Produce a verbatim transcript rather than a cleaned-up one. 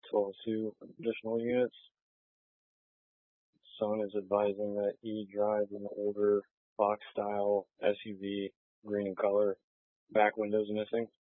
well as two additional units. Sun is advising that E drives an older box style S U V, green in color, back windows missing.